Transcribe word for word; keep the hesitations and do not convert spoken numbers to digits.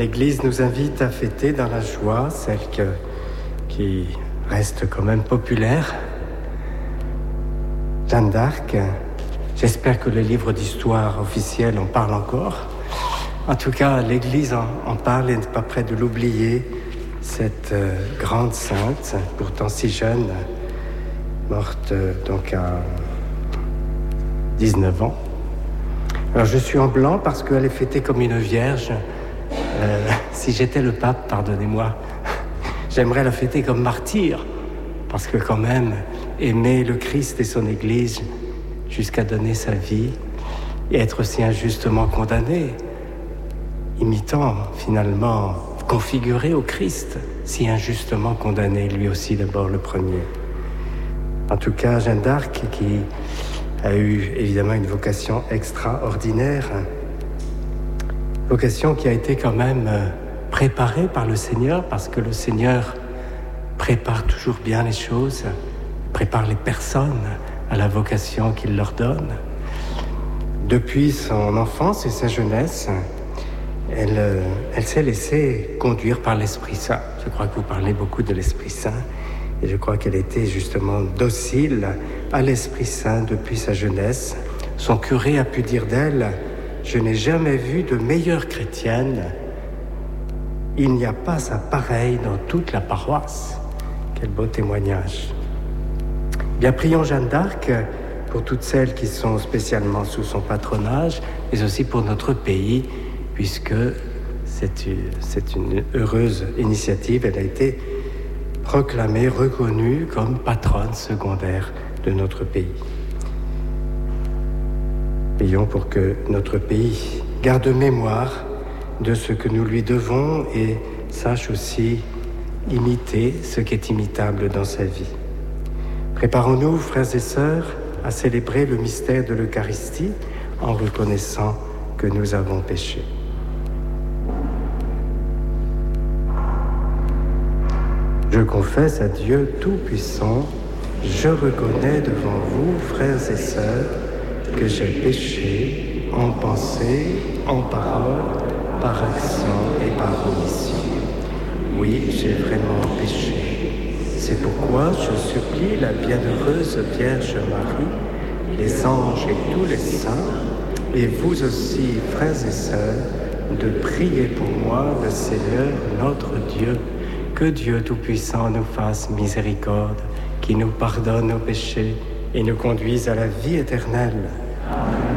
l'Église nous invite à fêter dans la joie celle que, qui reste quand même populaire, Jeanne d'Arc. J'espère que le livre d'histoire officiel en parle encore. En tout cas, l'Église en, en parle et n'est pas près de l'oublier. Cette euh, grande sainte, pourtant si jeune, morte euh, donc à dix-neuf ans. Alors je suis en blanc parce qu'elle est fêtée comme une vierge. Euh, si j'étais le pape, pardonnez-moi, j'aimerais la fêter comme martyre, parce que quand même, aimer le Christ et son Église jusqu'à donner sa vie et être si injustement condamné, imitant finalement, configuré au Christ, si injustement condamné, lui aussi d'abord le premier. En tout cas, Jeanne d'Arc, qui a eu évidemment une vocation extraordinaire, vocation qui a été quand même préparée par le Seigneur, parce que le Seigneur prépare toujours bien les choses, prépare les personnes à la vocation qu'il leur donne. Depuis son enfance et sa jeunesse, elle, elle s'est laissée conduire par l'Esprit Saint. Je crois que vous parlez beaucoup de l'Esprit Saint, et je crois qu'elle était justement docile à l'Esprit Saint depuis sa jeunesse. Son curé a pu dire d'elle: « Je n'ai jamais vu de meilleure chrétienne. Il n'y a pas sa pareille dans toute la paroisse. » Quel beau témoignage. Bien, prions Jeanne d'Arc pour toutes celles qui sont spécialement sous son patronage, mais aussi pour notre pays, puisque c'est une, c'est une heureuse initiative. Elle a été proclamée, reconnue comme patronne secondaire de notre pays. Prions pour que notre pays garde mémoire de ce que nous lui devons et sache aussi imiter ce qui est imitable dans sa vie. Préparons-nous, frères et sœurs, à célébrer le mystère de l'Eucharistie en reconnaissant que nous avons péché. Je confesse à Dieu Tout-Puissant, je reconnais devant vous, frères et sœurs, que j'ai péché en pensée, en parole, par action et par omission. Oui, j'ai vraiment péché. C'est pourquoi je supplie la bienheureuse Vierge Marie, les anges et tous les saints, et vous aussi, frères et sœurs, de prier pour moi le Seigneur notre Dieu. Que Dieu Tout-Puissant nous fasse miséricorde, qui nous pardonne nos péchés et nous conduise à la vie éternelle. Amen.